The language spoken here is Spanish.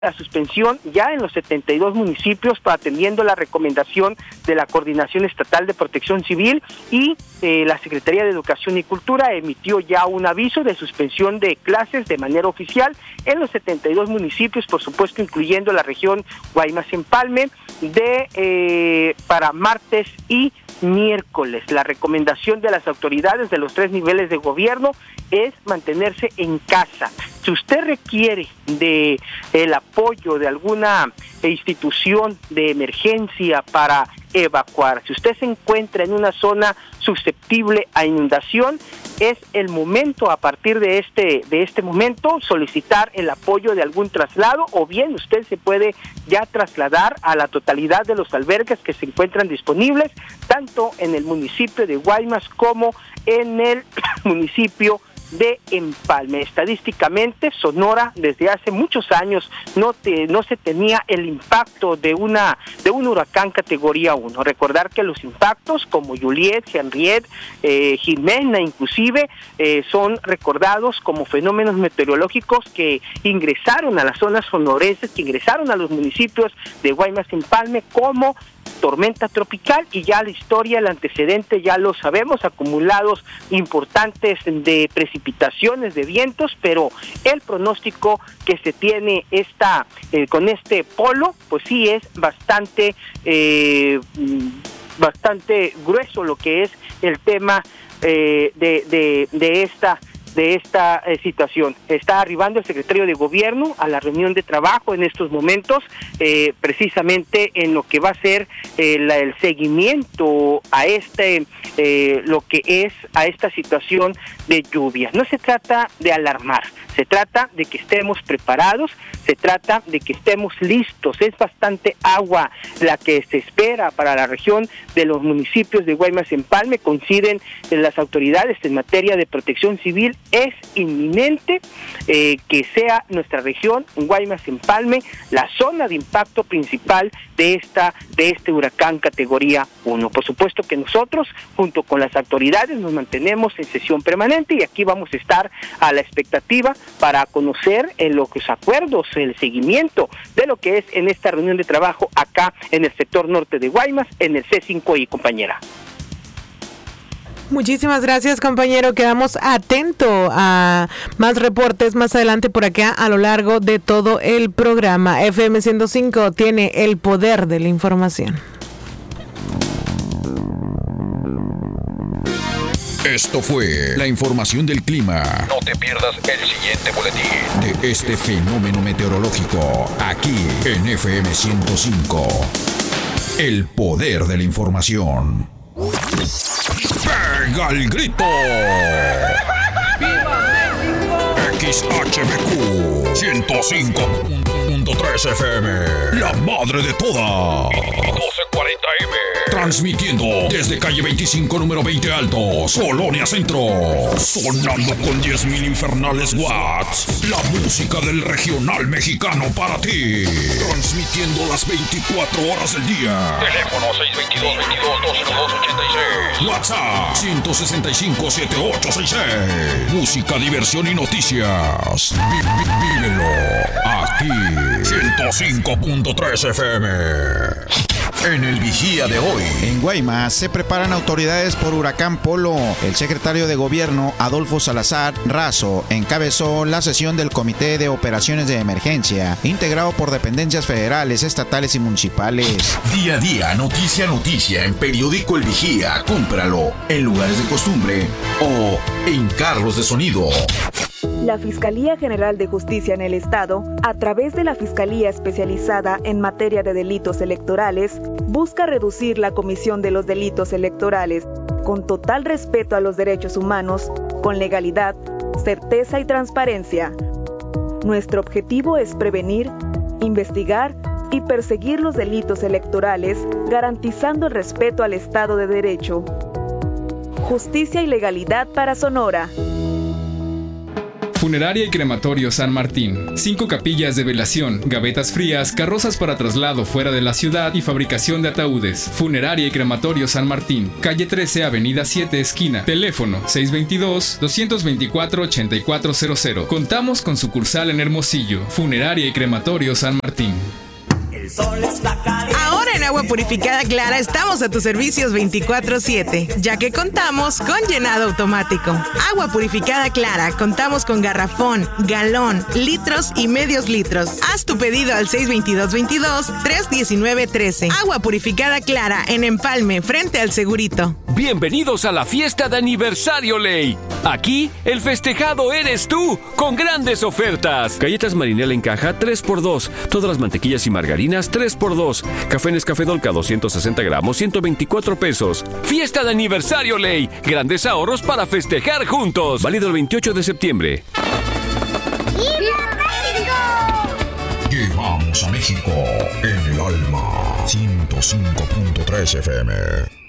la suspensión ya en los 72 municipios, atendiendo la recomendación de la Coordinación Estatal de Protección Civil, y la Secretaría de Educación y Cultura emitió ya un aviso de suspensión de clases de manera oficial en los 72 municipios, por supuesto incluyendo la región Guaymas-Empalme, para martes y miércoles. La recomendación de las autoridades de los 3 niveles de gobierno es mantenerse en casa. Si usted requiere de el apoyo de alguna institución de emergencia para evacuar, si usted se encuentra en una zona susceptible a inundación, es el momento, a partir de este momento, solicitar el apoyo de algún traslado, o bien usted se puede ya trasladar a la totalidad de los albergues que se encuentran disponibles, tanto en el municipio de Guaymas como en el municipio de Empalme. Estadísticamente, Sonora desde hace muchos años no se tenía el impacto de un huracán categoría 1. Recordar que los impactos como Juliet, Henriette, Jimena inclusive, son recordados como fenómenos meteorológicos que ingresaron a las zonas sonorenses, que ingresaron a los municipios de Guaymas y Empalme como tormenta tropical, y ya la historia, el antecedente ya lo sabemos, acumulados importantes de precipitaciones, de vientos, pero el pronóstico que se tiene con este polo, pues sí es bastante grueso lo que es el tema de esta situación. Está arribando el secretario de Gobierno a la reunión de trabajo en estos momentos, precisamente en lo que va a ser el seguimiento a a esta situación de lluvia. No se trata de alarmar, se trata de que estemos preparados, se trata de que estemos listos. Es bastante agua la que se espera para la región de los municipios de Guaymas y Empalme. Coinciden las autoridades en materia de protección civil. Es inminente que sea nuestra región, Guaymas y Empalme, la zona de impacto principal de este huracán categoría 1. Por supuesto que nosotros, junto con las autoridades, nos mantenemos en sesión permanente, y aquí vamos a estar a la expectativa para conocer los acuerdos, el seguimiento de lo que es en esta reunión de trabajo acá en el sector norte de Guaymas, en el C5I, compañera. Muchísimas gracias, compañero. Quedamos atentos a más reportes más adelante por acá a lo largo de todo el programa. FM 105 tiene el poder de la información. Esto fue la información del clima. No te pierdas el siguiente boletín de este fenómeno meteorológico aquí en FM 105. El poder de la información. ¡Pega el grito! ¡Viva México! XHBQ 105.3 FM, la madre de todas. 1240M. Transmitiendo desde calle 25, número 20 Altos, Colonia Centro. Sonando con 10,000 infernales watts. La música del regional mexicano para ti. Transmitiendo las 24 horas del día. Teléfono 622-22-202-86. WhatsApp 165-7866. Música, diversión y noticias. Vívelo aquí. 105.3 FM. En el Vigía de hoy. En Guaymas se preparan autoridades por huracán Polo. El secretario de Gobierno, Adolfo Salazar Razo, encabezó la sesión del Comité de Operaciones de Emergencia, integrado por dependencias federales, estatales y municipales. Día a día, noticia a noticia, en Periódico El Vigía. Cómpralo en lugares de costumbre o en carros de sonido. La Fiscalía General de Justicia en el Estado, a través de la Fiscalía Especializada en Materia de Delitos Electorales, busca reducir la comisión de los delitos electorales con total respeto a los derechos humanos, con legalidad, certeza y transparencia. Nuestro objetivo es prevenir, investigar y perseguir los delitos electorales, garantizando el respeto al Estado de Derecho. Justicia y legalidad para Sonora. Funeraria y Crematorio San Martín. 5 capillas de velación, gavetas frías, carrozas para traslado fuera de la ciudad y fabricación de ataúdes. Funeraria y Crematorio San Martín. Calle 13, Avenida 7, esquina. Teléfono 622-224-8400. Contamos con sucursal en Hermosillo. Funeraria y Crematorio San Martín. Ahora en Agua Purificada Clara estamos a tus servicios 24/7, ya que contamos con llenado automático. Agua Purificada Clara, contamos con garrafón, galón, litros y medios litros. Haz tu pedido al 622-22-319-13. Agua Purificada Clara en Empalme, frente al Segurito. Bienvenidos a la fiesta de aniversario Ley. Aquí, el festejado eres tú, con grandes ofertas. Galletas Marinela en caja 3x2. Todas las mantequillas y margarinas 3x2. Café Nescafé Dolca 260 gramos, 124 pesos. Fiesta de aniversario Ley. Grandes ahorros para festejar juntos. Válido el 28 de septiembre. ¡Viva México! Llevamos a México en el alma. 105.3 FM.